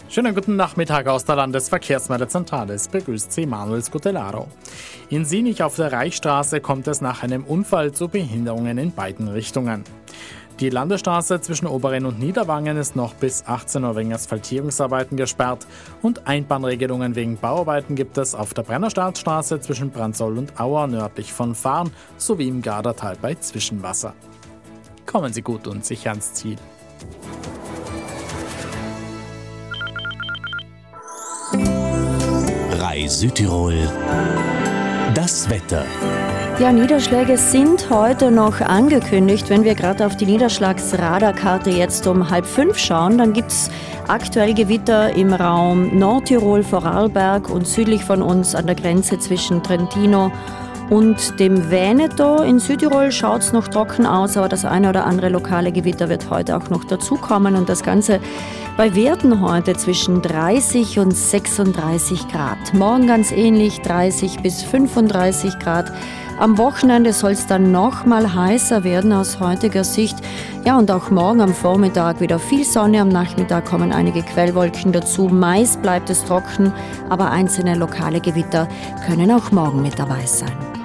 Schönen guten Nachmittag aus der Landesverkehrsmeldezentrale. Es begrüßt Sie Manuel Scutelaro. In Sinich auf der Reichsstraße kommt es nach einem Unfall zu Behinderungen in beiden Richtungen. Die Landesstraße zwischen Oberrhein und Niederwangen ist noch bis 18 Uhr wegen Asphaltierungsarbeiten gesperrt und Einbahnregelungen wegen Bauarbeiten gibt es auf der Brennerstadtstraße zwischen Brandsol und Auer nördlich von Fahren sowie im Gardertal bei Zwischenwasser. Kommen Sie gut und sicher ans Ziel. Rai Südtirol. Das Wetter. Ja, Niederschläge sind heute noch angekündigt. Wenn wir gerade auf die Niederschlagsradarkarte jetzt um 4:30 schauen, dann gibt es aktuell Gewitter im Raum Nordtirol, Vorarlberg und südlich von uns an der Grenze zwischen Trentino und dem Veneto. In Südtirol schaut es noch trocken aus, aber das eine oder andere lokale Gewitter wird heute auch noch dazukommen und das Ganze bei Werten heute zwischen 30 und 36 Grad. Morgen ganz ähnlich, 30 bis 35 Grad. Am Wochenende soll es dann noch mal heißer werden aus heutiger Sicht. Ja, und auch morgen am Vormittag wieder viel Sonne, am Nachmittag kommen einige Quellwolken dazu. Meist bleibt es trocken, aber einzelne lokale Gewitter können auch morgen mit dabei sein.